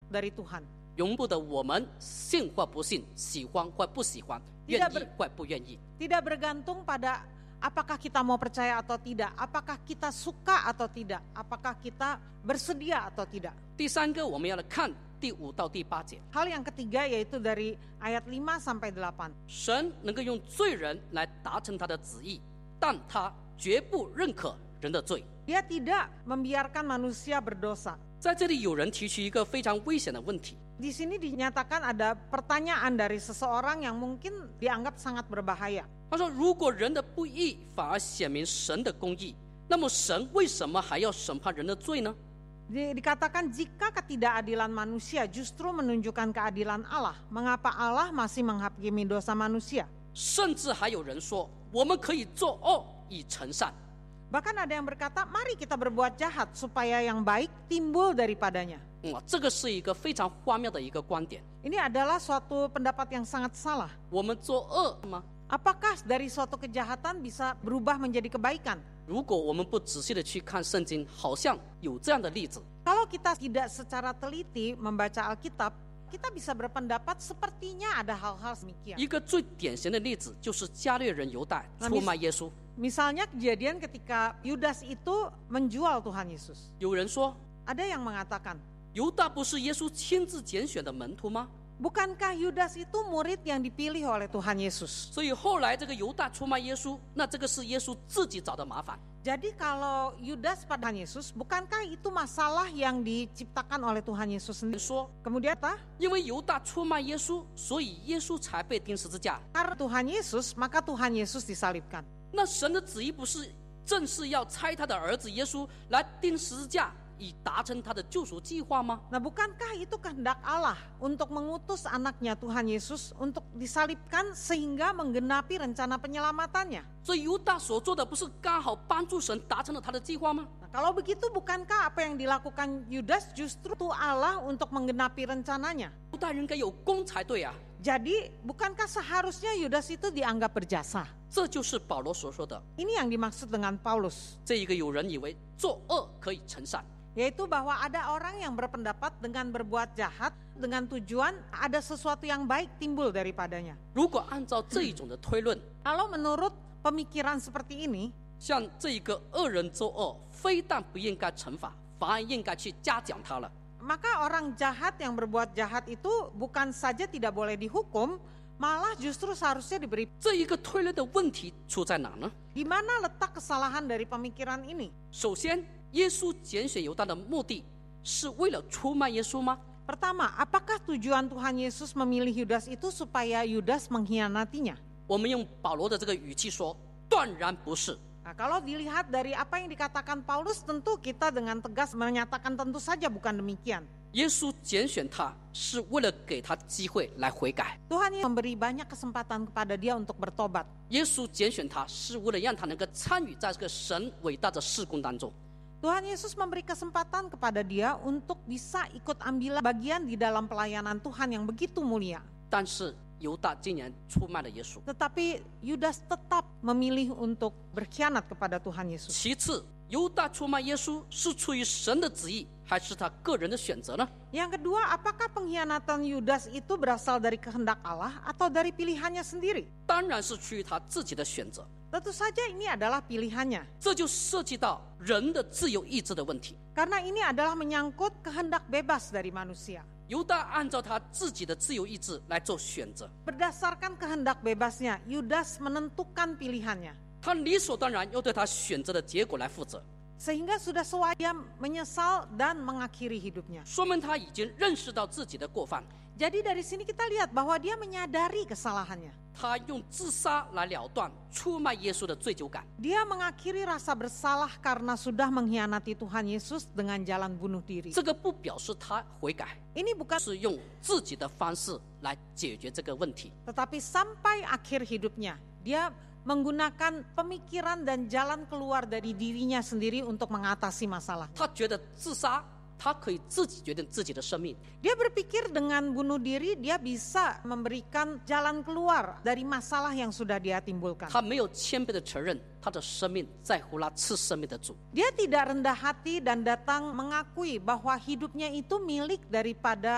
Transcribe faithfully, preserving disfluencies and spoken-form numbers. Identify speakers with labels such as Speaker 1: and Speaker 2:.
Speaker 1: dari Tuhan.
Speaker 2: 容不得我们信或不信，喜欢或不喜欢，愿意或不愿意。
Speaker 1: Tidak bergantung pada apakah kita mau percaya atau tidak, apakah kita suka atau tidak, apakah kita bersedia atau tidak.
Speaker 2: 第三个，我们要来看第五到第八节。
Speaker 1: Hal yang ketiga yaitu dari ayat lima sampai delapan.
Speaker 2: 神能够用罪人来达成他的旨意，但他绝不认可人的罪。
Speaker 1: Dia tidak membiarkan manusia berdosa.
Speaker 2: 在这里有人提出一个非常危险的问题。
Speaker 1: Di sini dinyatakan ada pertanyaan dari seseorang yang mungkin dianggap sangat berbahaya.
Speaker 2: 他说，如果人的不义反而显明神的公义，那么神为什么还要审判人的罪呢？
Speaker 1: Di- Dikatakan jika ketidakadilan manusia justru menunjukkan keadilan Allah, mengapa Allah masih menghakimi dosa manusia?
Speaker 2: 甚至还有人说，我们可以作恶以成善。
Speaker 1: Bahkan ada yang berkata, mari kita berbuat jahat supaya yang baik timbul daripadanya.
Speaker 2: 嗯，这个是一个非常荒谬的一个观点。
Speaker 1: Ini adalah suatu pendapat yang sangat salah.
Speaker 2: 我们作恶吗？
Speaker 1: Apakah dari suatu kejahatan bisa berubah menjadi kebaikan?
Speaker 2: 如果我们不仔细的去看圣经，好像有这样的例子。
Speaker 1: Kalau kita tidak secara teliti membaca Alkitab, kita bisa berpendapat sepertinya ada hal-hal demikian.
Speaker 2: 一个最典型的例子就是加略人犹大出卖耶稣。
Speaker 1: Misalnya kejadian ketika Yudas itu menjual Tuhan Yesus.
Speaker 2: 有人说，
Speaker 1: Ada yang mengatakan,
Speaker 2: 犹大不是耶稣亲自拣选的门徒吗？
Speaker 1: bukankah Yudas itu murid yang dipilih oleh Tuhan Yesus?
Speaker 2: 所以后来这个犹大出卖耶稣，那这个是耶稣自己找的麻烦。
Speaker 1: Jadi kalau Yudas pada Yesus, bukankah itu masalah yang diciptakan oleh Tuhan Yesus
Speaker 2: 人
Speaker 1: sendiri?
Speaker 2: 说，
Speaker 1: Kemudian apa?
Speaker 2: 因为犹大出卖耶稣，所以耶稣才被钉十字架。
Speaker 1: Karena Tuhan Yesus, maka Tuhan Yesus disalibkan.
Speaker 2: 那神的旨意不是正是要差他的儿子耶稣来钉十字架，以达成他的救赎计划吗？
Speaker 1: Nah, bukankah itu kehendak Allah untuk mengutus anaknya Tuhan Yesus untuk disalibkan sehingga menggenapi rencana penyelamatannya?
Speaker 2: 所以犹大所做的不是刚好帮助神达成了他的计划吗？
Speaker 1: Nah, kalau begitu bukankah apa yang dilakukan Yudas justru itu Allah untuk menggenapi rencananya?
Speaker 2: 犹大人该有功才对啊！
Speaker 1: Jadi bukankah seharusnya Yudas itu dianggap berjasa?
Speaker 2: 这就是保罗所说的。
Speaker 1: Ini yang dimaksud dengan Paulus,
Speaker 2: 这一个有人以为作恶可以成善，
Speaker 1: yaitu bahwa ada orang yang berpendapat dengan berbuat jahat dengan tujuan ada sesuatu yang baik timbul daripadanya.
Speaker 2: 如果按照这一种的推论，
Speaker 1: Kalau menurut pemikiran seperti ini,
Speaker 2: 像这一个恶人作恶，非但不应该惩罚，反而应该去嘉奖他了。
Speaker 1: maka orang jahat yang berbuat jahat itu bukan saja tidak boleh dihukum, malah justru seharusnya diberi.
Speaker 2: 这一个推论的问题出在哪呢？
Speaker 1: Di mana letak kesalahan dari pemikiran ini?
Speaker 2: 首先，耶稣拣选犹大的目的是为了出卖耶稣吗？
Speaker 1: Pertama, apakah tujuan Tuhan Yesus memilih Yudas itu supaya Yudas mengkhianatinya?
Speaker 2: 我们用保罗的这个语气说，断然不是。
Speaker 1: Nah, kalau dilihat dari apa yang dikatakan Paulus, tentu kita dengan tegas menyatakan tentu saja bukan demikian.
Speaker 2: 耶稣拣选他是为了给他机会来悔改，
Speaker 1: Tuhan Yesus memberi banyak kesempatan kepada dia untuk bertobat.
Speaker 2: 耶稣拣选他是为了让他能够参与在这个神伟大的事工当中。
Speaker 1: Tuhan Yesus memberi kesempatan kepada dia untuk bisa ikut ambil bagian di dalam pelayanan Tuhan yang begitu mulia.
Speaker 2: 但是犹大竟然出卖了耶稣。
Speaker 1: Tetapi Yudas tetap memilih untuk berkhianat kepada Tuhan Yesus.
Speaker 2: 其次，犹大出卖耶稣是出于神的旨意，还是他个人的选择呢？
Speaker 1: Yang kedua, apakah pengkhianatan Yudas itu berasal dari kehendak Allah atau dari pilihannya sendiri?
Speaker 2: 当然是出于他自己的选择。
Speaker 1: Tentu saja ini adalah pilihannya.
Speaker 2: 这就涉及到人的自由意志的问题。
Speaker 1: Karena ini adalah menyangkut kehendak bebas dari manusia.
Speaker 2: 犹大按照他自己的自由意志来做选择，
Speaker 1: Berdasarkan kehendak bebasnya, Yudas menentukan pilihannya.
Speaker 2: 他理所当然要对他选择的结果来负责，
Speaker 1: Sehingga sudah sewajarnya menyesal dan mengakhiri hidupnya.
Speaker 2: 说明他已经认识到自己的过犯。
Speaker 1: Jadi dari sini kita lihat bahwa dia menyadari kesalahannya.
Speaker 2: 他用自杀来了断出卖耶稣的罪疚感。
Speaker 1: Dia mengakhiri rasa bersalah karena sudah mengkhianati Tuhan Yesus dengan jalan bunuh diri.
Speaker 2: 这个不表示他悔改，
Speaker 1: Ini bukan,
Speaker 2: 是用自己的方式来解决这个问题。
Speaker 1: tetapi sampai akhir hidupnya, dia menggunakan pemikiran dan jalan keluar dari dirinya sendiri untuk mengatasi masalah.
Speaker 2: 他觉得自杀，他可以自己决定自己的生命。
Speaker 1: Dia berpikir dengan bunuh diri dia bisa memberikan jalan keluar dari masalah yang sudah dia timbulkan.
Speaker 2: 他没有谦卑的承认他的生命在乎那赐生命的主。
Speaker 1: Dia tidak rendah hati dan datang mengakui bahwa hidupnya itu milik daripada